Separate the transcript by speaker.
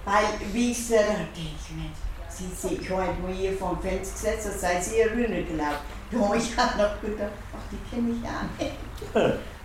Speaker 1: Weil, wie ich da denke ich mir, ich habe halt mal hier vom Fenster gesetzt, das sei sie ja nicht glaubt. Da habe ich auch noch gedacht, ach, die kenne ich auch nicht.